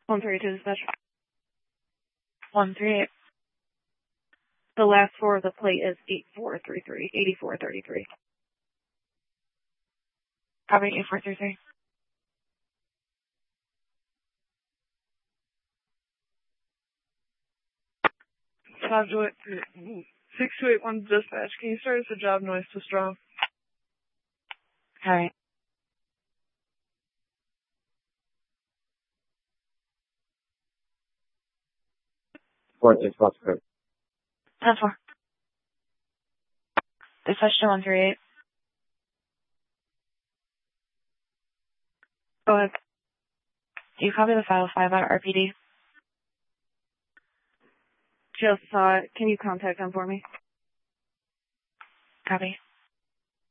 132 dispatch. 138. The last four of the plate is 8433. 8433. Copy 8433. Five to 6281 dispatch. Can you start as the job noise too strong? Alright. Four six plus script. 10-4. Dispatch to 138. Go ahead. Do you copy the 505 on RPD? Just saw it. Can you contact them for me? Copy.